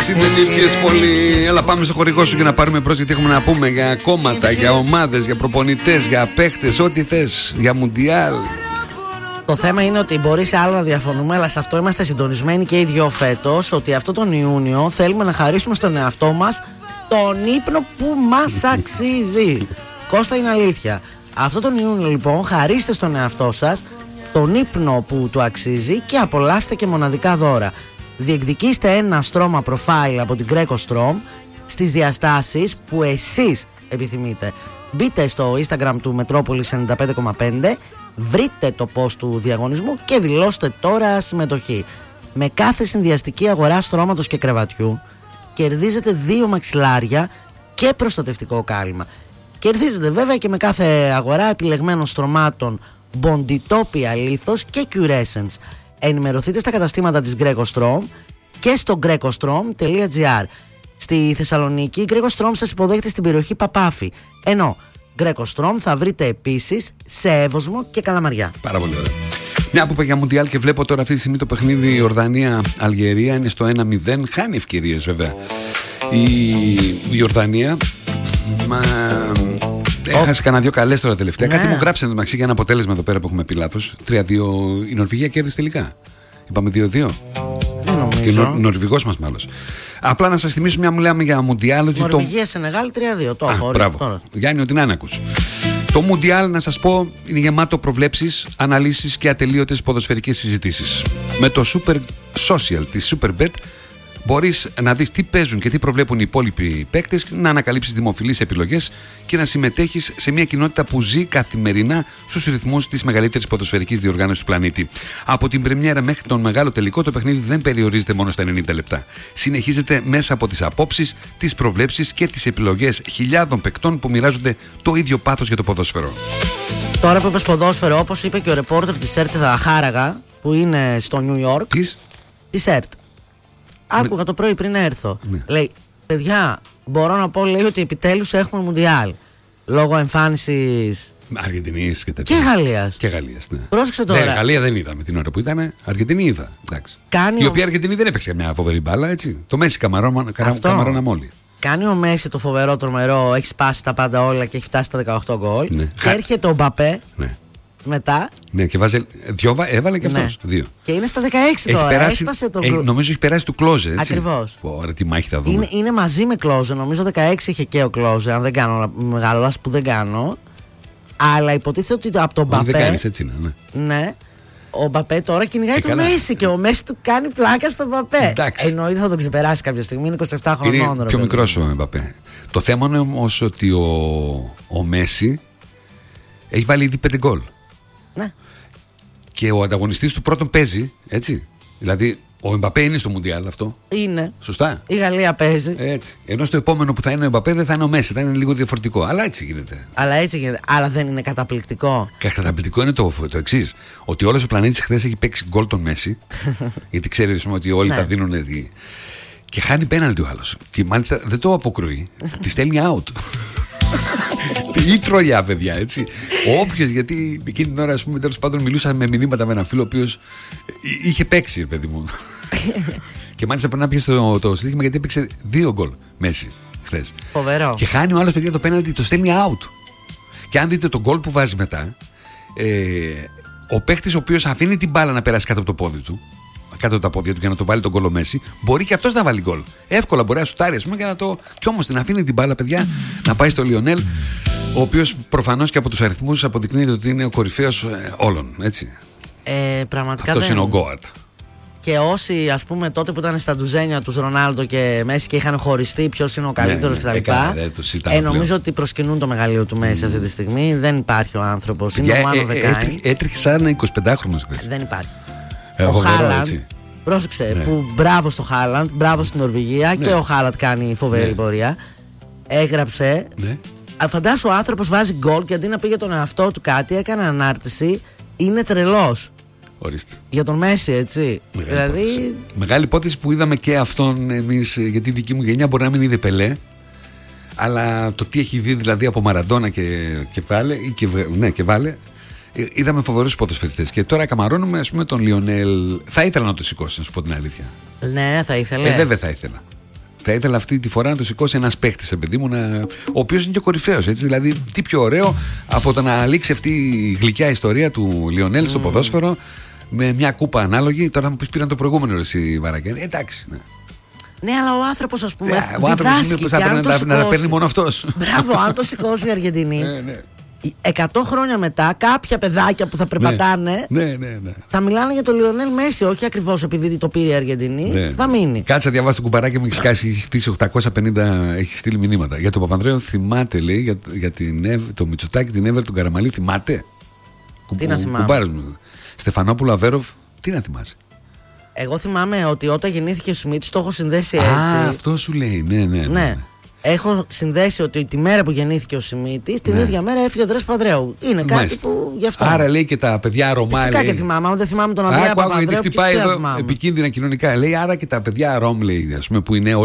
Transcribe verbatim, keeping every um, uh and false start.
εσύ δεν ήπιες πολύ. Έλα, πάμε στο χορηγό σου για να πάρουμε μπρος, γιατί έχουμε να πούμε για κόμματα, για ομάδες, για προπονητές, για παίχτες, ό,τι θες, για μουντιάλ. Το θέμα είναι ότι μπορεί σε άλλο να διαφωνούμε, αλλά σε αυτό είμαστε συντονισμένοι και οι δυο φέτος, ότι αυτό τον Ιούνιο θέλουμε να χαρίσουμε στον εαυτό μας τον ύπνο που μας αξίζει. Κώστα, είναι αλήθεια. Αυτό τον Ιούνιο λοιπόν χαρίστε στον εαυτό σας τον ύπνο που του αξίζει και απολαύστε και μοναδικά δώρα. Διεκδικήστε ένα στρώμα profile από την Greco Strom στις διαστάσεις που εσείς επιθυμείτε. Μπείτε στο Instagram του Metropolis ενενήντα πέντε κόμμα πέντε, βρείτε το post του διαγωνισμού και δηλώστε τώρα συμμετοχή. Με κάθε συνδυαστική αγορά στρώματος και κρεβατιού κερδίζετε δύο μαξιλάρια και προστατευτικό κάλυμα. Κερδίζετε βέβαια και με κάθε αγορά επιλεγμένων στρωμάτων Bonditopia λίθος και Curescence. Ενημερωθείτε στα καταστήματα της Greco Strom και στο grecostrom τελεία gr. Στη Θεσσαλονίκη, η Greco Strom σας υποδέχεται στην περιοχή Παπάφη, ενώ Greco Strom θα βρείτε επίσης σε Εύωσμο και Καλαμαριά. Πάρα πολύ ωραία. Μια που είπα για Μουντιάλ και βλέπω τώρα αυτή τη στιγμή το παιχνίδι Ιορδανία-Αλγερία είναι στο ένα μηδέν, χάνει ευκαιρίες βέβαια η, η Ιορδανία. Μα... Έχασε κανένα δύο καλές τώρα τελευταία. Ναι. Κάτι μου γράψανε το μεταξύ για ένα αποτέλεσμα εδώ πέρα που έχουμε πει λάθος. τρία δύο η Νορβηγία κέρδισε τελικά. Είπαμε δύο δύο. Και ο Νορβηγός μας μάλλον. Απλά να σας θυμίσω, μια μου λέμε για Μουντιάλ. Νορβηγία σε Σενεγάλ τρία δύο. Το μπράβο. Γιάννη, ότι να ακούς. Το Μουντιάλ, να σας πω, είναι γεμάτο προβλέψεις, αναλύσεις και ατελείωτες ποδοσφαιρικές συζητήσεις. Με το Super Social της Superbet μπορείς να δεις τι παίζουν και τι προβλέπουν οι υπόλοιποι παίκτες, να ανακαλύψεις δημοφιλείς επιλογές και να συμμετέχεις σε μια κοινότητα που ζει καθημερινά στους ρυθμούς της μεγαλύτερης ποδοσφαιρικής διοργάνωσης του πλανήτη. Από την πρεμιέρα μέχρι τον μεγάλο τελικό, το παιχνίδι δεν περιορίζεται μόνο στα ενενήντα λεπτά. Συνεχίζεται μέσα από τις απόψεις, τις προβλέψεις και τις επιλογές χιλιάδων παικτών που μοιράζονται το ίδιο πάθος για το ποδόσφαιρο. Τώρα που είπες ποδόσφαιρο, όπως είπε και ο ρεπόρτερ της ΕΡΤ Χάραγα, που είναι στο Νιου Ιόρκ. Της? Της ΕΡΤ. Άκουγα με... το πρωί πριν έρθω. Ναι. Λέει, παιδιά, μπορώ να πω, λέει, ότι επιτέλους έχουμε Μουντιάλ. Λόγω εμφάνισης Αργεντινής και τέτοια. Και Γαλλίας. Και Γαλλίας, ναι. Πρόσεξε τώρα. Ναι, Γαλλία δεν είδαμε την ώρα που ήταν. Αργεντινή είδα. Κάνει η ο... οποία Αργεντινή δεν έπαιξε μια φοβερή μπάλα, έτσι. Το Μέση καμαρώναμε όλοι. Κάνει ο Μέση το φοβερό τρομερό, έχει σπάσει τα πάντα όλα και έχει φτάσει στα δεκαοκτώ γκολ. Ναι. Και έρχεται ο Μπαπέ. Ναι. Μετά. Ναι, και βάζε, δυο, έβαλε και αυτός. Ναι. Δύο. Και είναι στα δεκαέξι έχει τώρα. Περάσει, έσπασε το... έχει, νομίζω έχει περάσει του Κλόζε. Ακριβώς. Ωραία, τι μάχη θα δούμε. Είναι, είναι μαζί με Κλόζε. Νομίζω δεκαέξι είχε και ο Κλόζε. Αν δεν κάνω μεγάλο λάθος που δεν κάνω. Αλλά υποτίθεται ότι από τον Μπαπέ. Δεν κάνεις, έτσι είναι. Ναι. ναι. Ο Μπαπέ τώρα κυνηγάει ε, το Μέση και ο Μέση του κάνει πλάκα στον Μπαπέ. Εννοείται θα τον ξεπεράσει κάποια στιγμή. Είναι είκοσι επτά χρονών. Είναι πιο μικρός ο Μπαπέ. Το θέμα είναι όμως ότι ο, ο Μέση έχει βάλει ήδη πέντε γκολ. Ναι. Και ο ανταγωνιστής του πρώτον παίζει, έτσι. Δηλαδή, ο Εμπαπέ είναι στο Μουντιάλ αυτό. Είναι. Σωστά. Η Γαλλία παίζει. Έτσι. Ενώ στο επόμενο που θα είναι ο Εμπαπέ δεν θα είναι ο Μέση. Θα είναι λίγο διαφορετικό. Αλλά έτσι γίνεται. Αλλά έτσι γίνεται. Αλλά δεν είναι καταπληκτικό. Καταπληκτικό είναι το, το εξής. Ότι όλος ο πλανήτης χθες έχει παίξει γκολ τον Μέση. γιατί ξέρει ότι όλοι ναι. θα δίνουν. Και χάνει πέναλτι ο άλλος. Και μάλιστα δεν το αποκρούει. Τη στέλνει out. Ή τρολιά, παιδιά, έτσι. Όποιος, γιατί εκείνη την ώρα, ας πούμε, τέλος πάντων, μιλούσα με μηνύματα με έναν φίλο ο οποίος είχε παίξει, παιδί μου. και μάλιστα πρέπει να πιέσει το, το στοίχημα γιατί έπαιξε δύο γκολ Μέση χθες. Φοβερό. Και χάνει ο άλλος, παιδιά, το πέναλτι, το στέλνει out. Και αν δείτε τον γκολ που βάζει μετά, ε, ο παίχτης ο οποίος αφήνει την μπάλα να περάσει κάτω από το πόδι του, κάτω από τα πόδια του για να το βάλει τον γκολ ο Μέση, μπορεί και αυτός να βάλει γκολ. Εύκολα μπορεί να σουτάρει, ας πούμε, για να το. Κι όμως την αφήνει την μπάλα, παιδιά, να πάει στο Λιονέλ, ο οποίος προφανώς και από τους αριθμούς αποδεικνύεται ότι είναι ο κορυφαίος ε, όλων. Έτσι. Ε, πραγματικά. Αυτός δεν... είναι ο Γκόατ. Και όσοι, ας πούμε, τότε που ήταν στα ντουζένια τους Ρονάλντο και Μέση και είχαν χωριστεί ποιος είναι ο καλύτερος ναι, ναι, κτλ. Ε, ε, νομίζω ότι προσκυνούν το μεγαλείο του Μέση mm. αυτή τη στιγμή. Δεν υπάρχει ο άνθρωπος. Είναι ο Μάνο Βεκάιν. Έτρεχε σαν εικοσιπεντάχρονος χθες. Δεν υπάρχει. Ε, ο Χάλαντ. Πρόσεξε, ναι. που μπράβο στο Χάλαντ, μπράβο στην Νορβηγία ναι. και ο Χάλαντ κάνει φοβερή ναι. πορεία. Έγραψε. Ναι. Φαντάσου ο άνθρωπος βάζει γκολ και αντί να πει για τον εαυτό του κάτι, έκανε ανάρτηση. Είναι τρελός. Ορίστε. Για τον Μέση, έτσι. Μεγάλη δηλαδή... υπόθεση. Μεγάλη υπόθεση που είδαμε και αυτόν εμείς, γιατί η δική μου γενιά μπορεί να μην είδε Πελέ. Αλλά το τι έχει δει δηλαδή από Μαραντόνα και, και Βάλε, και, ναι, και Βάλε, είδαμε φοβερούς ποδοσφαιριστές. Και τώρα καμαρώνουμε, ας πούμε, τον Λιονέλ. Θα ήθελα να το σηκώσει, να σου πω την αλήθεια. Ναι, θα ήθελα. Ε, βέβαια θα ήθελα. Θα ήθελα αυτή τη φορά να το σηκώσει ένας παίχτης, παιδί μου, να... ο οποίος είναι και κορυφαίος. Έτσι, δηλαδή, τι πιο ωραίο από το να λήξει αυτή η γλυκιά ιστορία του Λιονέλ στο mm. ποδόσφαιρο με μια κούπα ανάλογη. Τώρα θα μου πεις πήραν το προηγούμενο εσύ Βαρακιάνη. Εντάξει. Ναι. Ναι, αλλά ο άνθρωπος, ας πούμε, yeah, διδάσκει και αν το σηκώσει. Να τα παίρνει μόνο αυτός. Μπράβο, αν το σηκώσει η Αργεντινή. Εκατό χρόνια μετά, κάποια παιδάκια που θα περπατάνε ναι, ναι, ναι, ναι. θα μιλάνε για τον Λιονέλ Μέση, όχι ακριβώς επειδή το πήρε η Αργεντινή. Ναι. Θα μείνει. Κάτσε να διαβάσει το κουμπαράκι μου, έχει σκάσει, έχει χτίσει οκτακόσια πενήντα, έχει στείλει μηνύματα. Για τον Παπανδρέο θυμάται, λέει, για, για την, το Μητσοτάκη, την Εύερ, τον Καραμαλή, θυμάται. Τι να θυμάμαι. Στεφανόπουλο, Αβέροφ, τι να θυμάσαι. Εγώ θυμάμαι ότι όταν γεννήθηκε ο Σμίτς το έχω συνδέσει έτσι. Α, αυτό σου λέει, ναι, ναι. ναι. ναι. Έχω συνδέσει ότι τη μέρα που γεννήθηκε ο Σιμίτης, την ναι. ίδια μέρα έφυγε ο Ανδρέας Παπανδρέου. Είναι κάτι Μάλιστα. που γι' αυτό. Άρα λέει και τα παιδιά Ρωμά. Φυσικά λέει... και θυμάμαι. Αν δεν θυμάμαι τον Ανδρέα Παπανδρέου, χτυπάει εδώ επικίνδυνα κοινωνικά. Λέει άρα και τα παιδιά Ρώμ, λέει, ας πούμε, που είναι